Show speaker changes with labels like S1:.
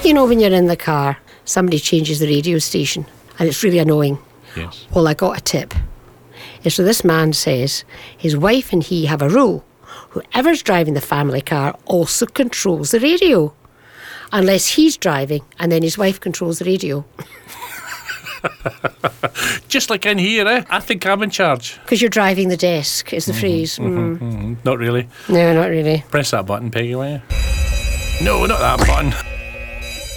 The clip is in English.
S1: You know, when you're in the car, somebody changes the radio station and it's really annoying.
S2: Yes.
S1: Well, I got a tip. And so this man says his wife and he have a rule. Whoever's driving the family car also controls the radio. Unless he's driving and then his wife controls the radio.
S2: Just like in here, eh? I think I'm in charge.
S1: Because you're driving the desk, is the phrase.
S2: Not really.
S1: No, not really.
S2: Press that button, Peggy, will you? No, not that button.